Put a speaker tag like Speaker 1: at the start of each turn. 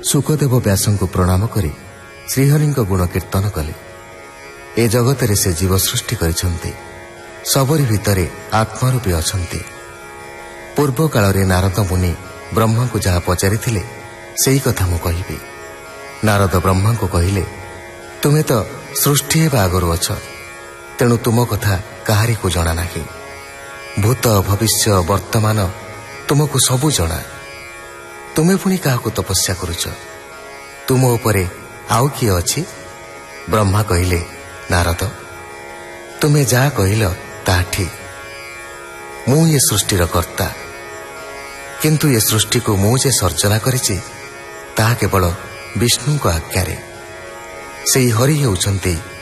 Speaker 1: ସୁକଦେବ ବ୍ୟାସଙ୍କୁ ପ୍ରଣାମ କରି ଶ୍ରୀହରିଙ୍କ ଗୁଣ କୀର୍ତ୍ତନ କଲେ। ଏ ଜଗତରେ ସେ ଜୀବ ସୃଷ୍ଟି କରିଛନ୍ତି, ସବୁରି ଭିତରେ ଆତ୍ମାରୂପୀ ଅଛନ୍ତି। ପୂର୍ବ କାଳରେ ନାରଦ ମୁନି ବ୍ରହ୍ମାଙ୍କୁ ଯାହା ପଚାରିଥିଲେ ସେଇ କଥା ମୁଁ କହିବି। ନାରଦ ବ୍ରହ୍ମାଙ୍କୁ କହିଲେ, ତୁମେ ତ ସୃଷ୍ଟି ହେବା ଆଗରୁ ଅଛ, ତେଣୁ ତୁମ କଥା କାହାରିକୁ ଜଣା ନାହିଁ। ଭୂତ ଭବିଷ୍ୟ ବର୍ତ୍ତମାନ ତୁମକୁ ସବୁ ଜଣା। ତୁମେ ପୁଣି କାହାକୁ ତପସ୍ୟା କରୁଛ? ତୁମ ଉପରେ ଆଉ କିଏ ଅଛି? ବ୍ରହ୍ମା କହିଲେ, ନାରଦ, ତୁମେ ଯାହା କହିଲ ତାହା ଠିକ। ମୁଁ ଏ ସୃଷ୍ଟିର କର୍ତ୍ତା, କିନ୍ତୁ ଏ ସୃଷ୍ଟିକୁ ମୁଁ ଯେ ସର୍ଜନା କରିଛି ତାହା କେବଳ ବିଷ୍ଣୁଙ୍କ ଆଜ୍ଞାରେ। ସେହି ହରି ହେଉଛନ୍ତି